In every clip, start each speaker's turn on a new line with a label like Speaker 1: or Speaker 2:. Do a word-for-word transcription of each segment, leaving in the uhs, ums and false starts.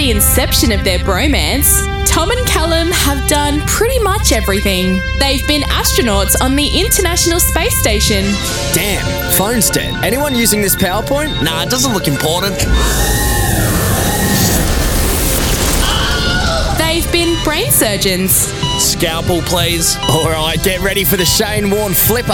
Speaker 1: the inception of their bromance, Tom and Callum have done pretty much everything. They've been astronauts on the International Space Station.
Speaker 2: Damn, phone's dead. Anyone using this PowerPoint?
Speaker 3: Nah, it doesn't look important.
Speaker 1: They've been brain surgeons.
Speaker 3: Scalpel, please.
Speaker 2: All right, get ready for the Shane Warne flipper.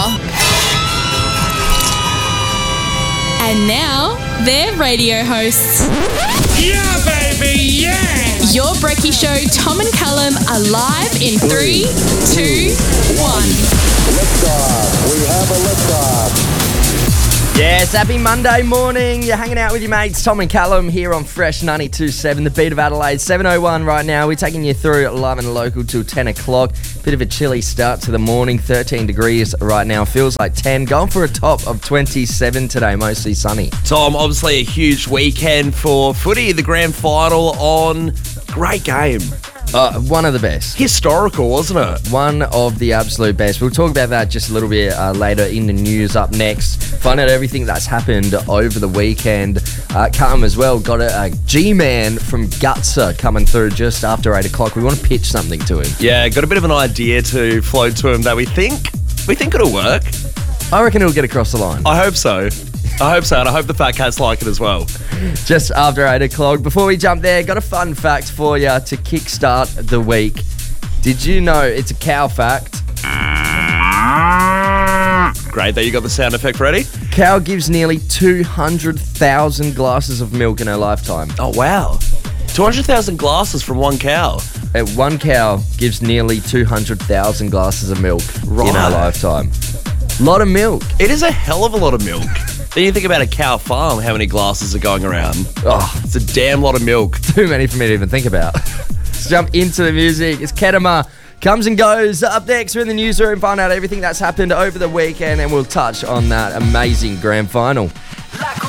Speaker 1: And now, they're radio hosts.
Speaker 4: Yeah, baby, yeah!
Speaker 1: Your Brekkie Show, Tom and Callum, are live in three, two, one.
Speaker 5: Liftoff. We have a liftoff.
Speaker 6: Yes, happy Monday morning. You're hanging out with your mates, Tom and Callum, here on Fresh ninety-two point seven, the beat of Adelaide, seven oh one right now. We're taking you through live and local till ten o'clock. Bit of a chilly start to the morning, thirteen degrees right now. Feels like ten. Going for a top of twenty-seven today, mostly sunny.
Speaker 3: Tom, obviously a huge weekend for footy, the grand final on. Great game.
Speaker 6: Uh, one of the best.
Speaker 3: Historical, wasn't it?
Speaker 6: One of the absolute best. We'll talk about that just a little bit uh, later in the news up next. Find out everything that's happened over the weekend. Uh, Callum as well got a, a G-Man from Gutser coming through just after eight o'clock. We want to pitch something to him.
Speaker 3: Yeah, got a bit of an idea to float to him that we think, we think it'll work.
Speaker 6: I reckon it'll get across the line.
Speaker 3: I hope so. I hope so, and I hope the Fat Cats like it as well.
Speaker 6: Just after eight o'clock. Before we jump there, got a fun fact for you to kickstart the week. Did you know it's a cow fact?
Speaker 3: Great that you got the sound effect ready.
Speaker 6: Cow gives nearly two hundred thousand glasses of milk in her lifetime.
Speaker 3: Oh, wow. two hundred thousand glasses from one cow.
Speaker 6: Uh, one cow gives nearly two hundred thousand glasses of milk
Speaker 3: Right.
Speaker 6: in her lifetime. Lot of milk.
Speaker 3: It is a hell of a lot of milk. Then you think about a cow farm, how many glasses are going around. Oh, it's a damn lot of milk.
Speaker 6: Too many for me to even think about. Let's jump into the music. It's Kedema. Comes and goes. Up next, we're in the newsroom, find out everything that's happened over the weekend, and we'll touch on that amazing grand final.